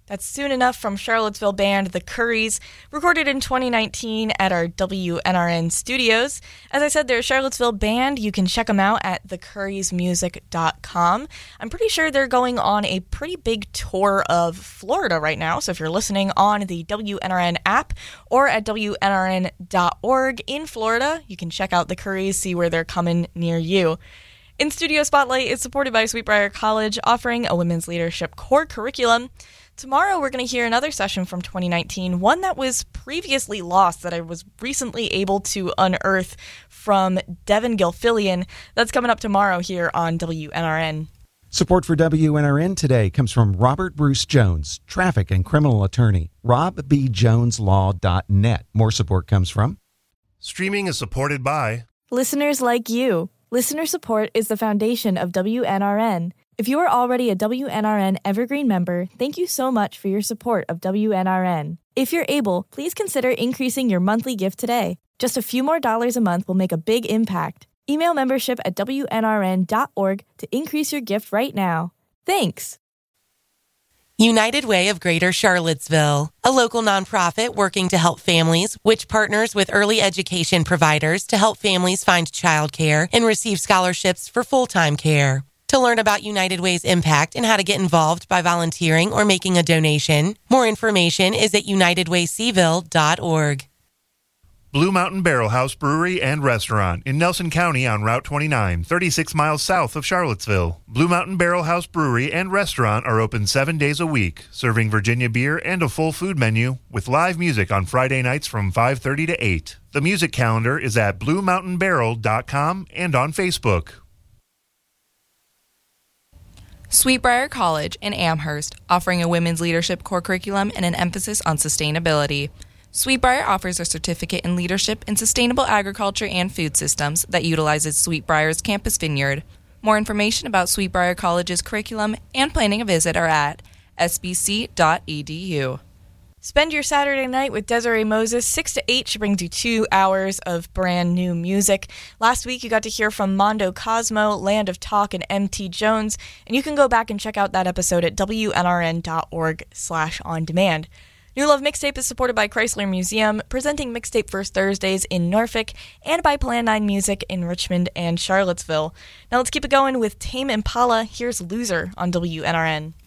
That's Soon Enough from Charlottesville band The Curries, recorded in 2019 at our WNRN studios. As I said, they're a Charlottesville band. You can check them out at thecurriesmusic.com. I'm pretty sure they're going on a pretty big tour of Florida right now, so if you're listening on the WNRN app or at WNRN.org in Florida, you can check out The Curries, see where they're coming near you. In Studio Spotlight is supported by Sweetbriar College, offering a women's leadership core curriculum. Tomorrow we're going to hear another session from 2019, one that was previously lost that I was recently able to unearth from Devin Gilfillian. That's coming up tomorrow here on WNRN. Support for WNRN today comes from Robert Bruce Jones, traffic and criminal attorney, robbjoneslaw.net. More support comes from... Streaming is supported by... listeners like you. Listener support is the foundation of WNRN. If you are already a WNRN Evergreen member, thank you so much for your support of WNRN. If you're able, please consider increasing your monthly gift today. Just a few more dollars a month will make a big impact. Email membership at WNRN.org to increase your gift right now. Thanks! United Way of Greater Charlottesville, a local nonprofit working to help families, which partners with early education providers to help families find childcare and receive scholarships for full-time care. To learn about United Way's impact and how to get involved by volunteering or making a donation, more information is at unitedwaycville.org. Blue Mountain Barrel House Brewery and Restaurant in Nelson County on Route 29, 36 miles south of Charlottesville. Blue Mountain Barrel House Brewery and Restaurant are open 7 days a week, serving Virginia beer and a full food menu with live music on Friday nights from 5:30 to 8. The music calendar is at bluemountainbarrel.com and on Facebook. Sweetbriar College in Amherst, offering a women's leadership core curriculum and an emphasis on sustainability. Sweetbriar offers a certificate in leadership in sustainable agriculture and food systems that utilizes Sweetbriar's campus vineyard. More information about Sweetbriar College's curriculum and planning a visit are at sbc.edu. Spend your Saturday night with Desiree Moses. 6 to 8, she brings you 2 hours of brand new music. Last week, you got to hear from Mondo Cosmo, Land of Talk, and MT Jones, and you can go back and check out that episode at WNRN.org/on-demand. New Love Mixtape is supported by Chrysler Museum, presenting Mixtape First Thursdays in Norfolk, and by Plan 9 Music in Richmond and Charlottesville. Now let's keep it going with Tame Impala. Here's Loser on WNRN.